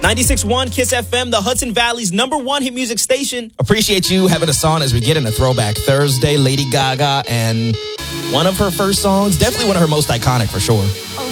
96.1 Kiss FM, the Hudson Valley's #1 hit music station. Appreciate you having us on as we get into Throwback Thursday. Lady Gaga and one of her first songs, definitely one of her most iconic for sure.